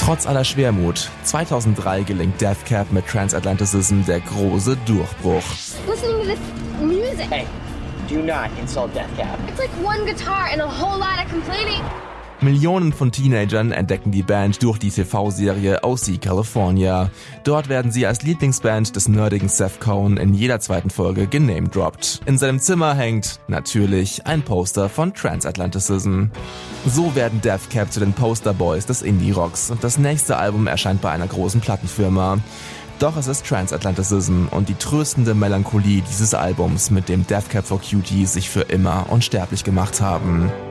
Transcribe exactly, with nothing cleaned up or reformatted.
Trotz aller Schwermut, zweitausenddrei gelingt Death Cab mit Transatlanticism der große Durchbruch. Listening to this music. Hey, do not insult Death Cab. It's like one guitar and a whole lot of complaining. Millionen von Teenagern entdecken die Band durch die T V-Serie O C California. Dort werden sie als Lieblingsband des nerdigen Seth Cohen in jeder zweiten Folge genamedroppt. In seinem Zimmer hängt, natürlich, ein Poster von Transatlanticism. So werden Death Cab zu den Posterboys des Indie-Rocks und das nächste Album erscheint bei einer großen Plattenfirma. Doch es ist Transatlanticism und die tröstende Melancholie dieses Albums, mit dem Death Cab for Cutie sich für immer unsterblich gemacht haben.